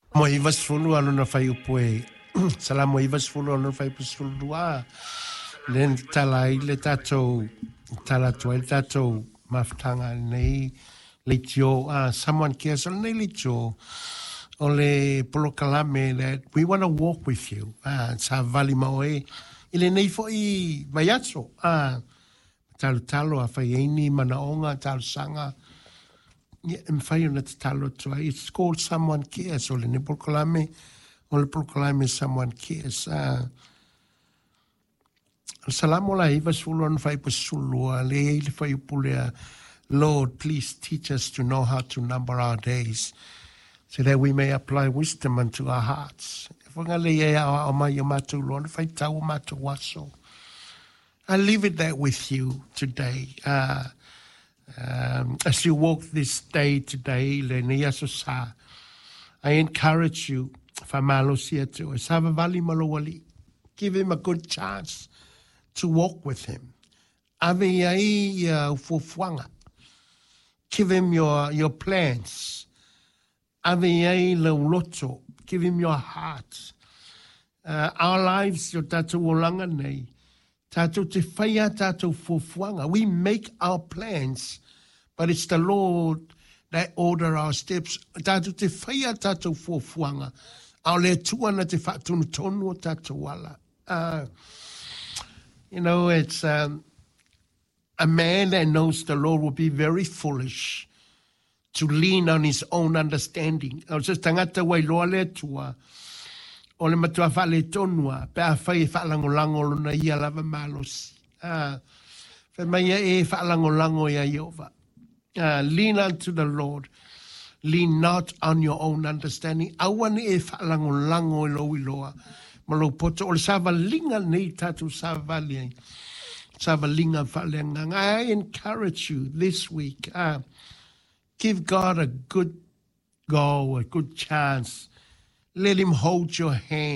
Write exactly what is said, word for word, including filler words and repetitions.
Mo iwas fulu anu na fai upoe. Salamu iwas fulu anu na fai pusfulu a. Len tala i le tatou, tala tua i tatou maftanga nei le tio. Ah, someone cares on nei le tio. O le polokalame that we want to walk with you. Ah, sa vali maoe. Ile nei fo i vaiatso. Ah, talo talo a fai eini manaonga talo sanga. Yeah, it's called someone cares. So le polokalame, o le polokalame someone cares. Ah, Salamu la iwa sulu anu fai pasulua, le eili fai upulea. Lord, please teach us to know how to number our days, so that we may apply wisdom unto our hearts. Whanga le e awa o mai o matu lo, anu fai tau matu waso. I leave it there with you today. Uh, um, as you walk this day today, le ne yaso sa, I encourage you, famalo sia tu, sava vali malowali. Give him a good chance to walk with him. Ave ai uh, fufuanga. Give him your, your plans. Ave ai le uloto. Give him your heart. Uh, our lives, your tatu olanga nei. Tatu te whaia tatu fufuanga. We make our plans, but it's the Lord that order our steps. Tatu te whaia tatu fufuanga. Au le tuana te whatunu tonu o tatu wala. Uh, You know, it's um, a man that knows the Lord will be very foolish to lean on his own understanding. O se tangata wai loa le tua, o le matua whale tonua, pe a whai whalangolango luna ia lava malos. Uh, Whai mai e whalangolango ia Iova. Uh, lean unto the Lord. Lean not on your own understanding. Awane e whalangolango i lo i loa. Malo poto o le savalinga nei tatu savali. Savalinga falenga. I encourage you this week. Uh, give God a good go, a good chance. Let him hold your hand.